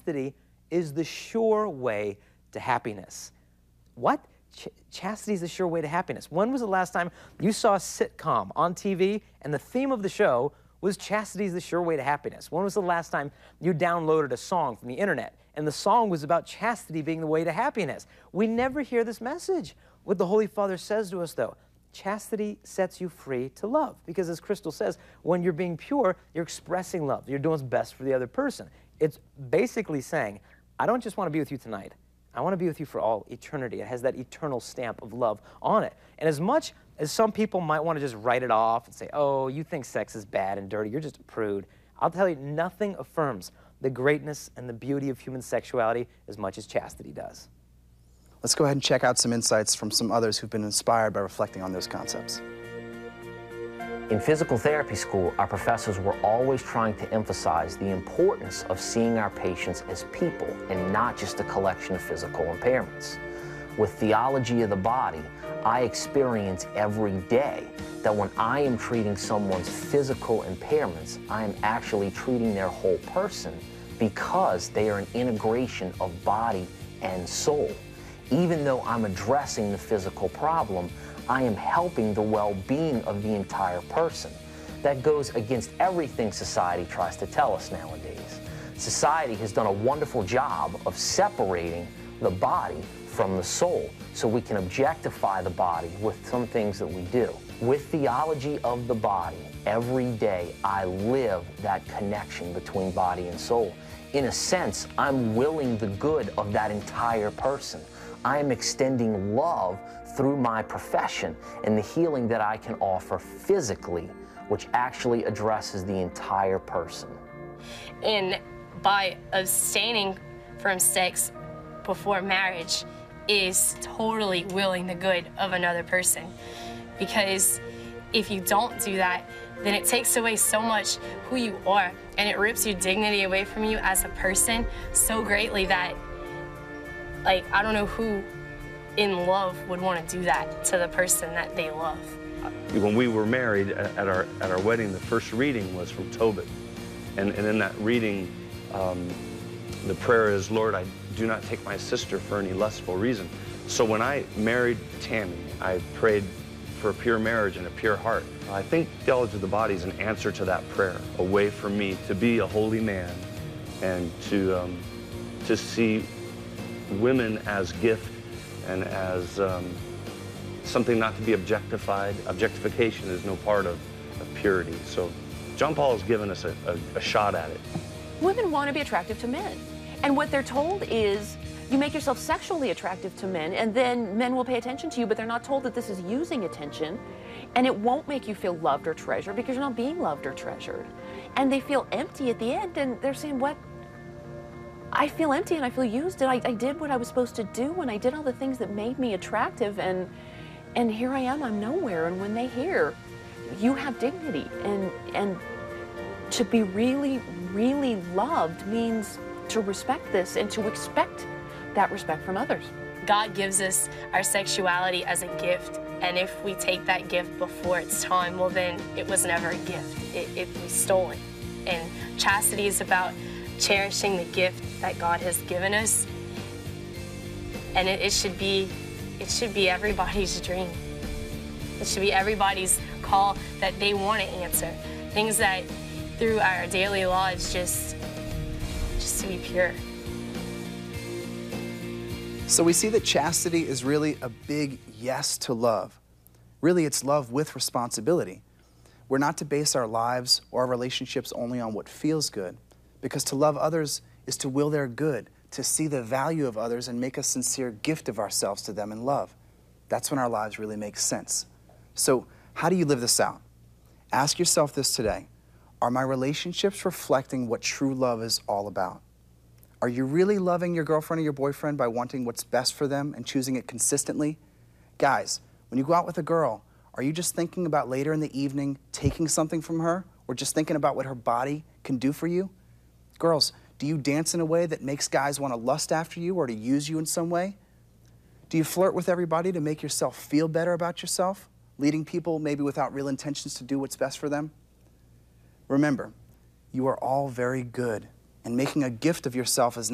chastity is the sure way to happiness. What? Chastity is the sure way to happiness. When was the last time you saw a sitcom on TV and the theme of the show was chastity is the sure way to happiness? When was the last time you downloaded a song from the internet and the song was about chastity being the way to happiness? We never hear this message. What the Holy Father says to us, though, chastity sets you free to love. Because as Crystal says, when you're being pure, you're expressing love. You're doing what's best for the other person. It's basically saying, I don't just want to be with you tonight. I want to be with you for all eternity. It has that eternal stamp of love on it. And as much as some people might want to just write it off and say, oh, you think sex is bad and dirty, you're just a prude, I'll tell you, nothing affirms the greatness and the beauty of human sexuality as much as chastity does. Let's go ahead and check out some insights from some others who've been inspired by reflecting on those concepts. In physical therapy school, our professors were always trying to emphasize the importance of seeing our patients as people and not just a collection of physical impairments. With theology of the body, I experience every day that when I am treating someone's physical impairments, I am actually treating their whole person because they are an integration of body and soul. Even though I'm addressing the physical problem, I am helping the well-being of the entire person. That goes against everything society tries to tell us nowadays. Society has done a wonderful job of separating the body from the soul so we can objectify the body with some things that we do. With theology of the body, every day I live that connection between body and soul. In a sense, I'm willing the good of that entire person. I am extending love through my profession and the healing that I can offer physically, which actually addresses the entire person. And by abstaining from sex before marriage is totally willing the good of another person. Because if you don't do that, then it takes away so much who you are, and it rips your dignity away from you as a person so greatly that, like, I don't know who in love would want to do that to the person that they love. When we were married at our wedding, the first reading was from Tobit. And in that reading, the prayer is, Lord, I do not take my sister for any lustful reason. So when I married Tammy, I prayed for a pure marriage and a pure heart. I think theology of the body is an answer to that prayer, a way for me to be a holy man and to see women as gift and as something not to be objectified. Objectification is no part of purity. So John Paul has given us a shot at it. Women want to be attractive to men. And what they're told is you make yourself sexually attractive to men and then men will pay attention to you, but they're not told that this is using attention and it won't make you feel loved or treasured because you're not being loved or treasured. And they feel empty at the end and they're saying, what? I feel empty and I feel used and I did what I was supposed to do and I did all the things that made me attractive and here I am, I'm nowhere. And when they hear, you have dignity and to be really, really loved means to respect this and to expect that respect from others. God gives us our sexuality as a gift, and if we take that gift before it's time, well then it was never a gift, it was stolen. And chastity is about cherishing the gift that God has given us, and it should be everybody's dream. It should be everybody's call that they want to answer. Things that through our daily lives just to be pure. So we see that chastity is really a big yes to love. Really, it's love with responsibility. We're not to base our lives or our relationships only on what feels good, because to love others is to will their good, to see the value of others and make a sincere gift of ourselves to them in love. That's when our lives really make sense. So how do you live this out? Ask yourself this today. Are my relationships reflecting what true love is all about? Are you really loving your girlfriend or your boyfriend by wanting what's best for them and choosing it consistently? Guys, when you go out with a girl, are you just thinking about later in the evening taking something from her or just thinking about what her body can do for you? Girls, do you dance in a way that makes guys want to lust after you or to use you in some way? Do you flirt with everybody to make yourself feel better about yourself, leading people maybe without real intentions to do what's best for them? Remember, you are all very good, and making a gift of yourself is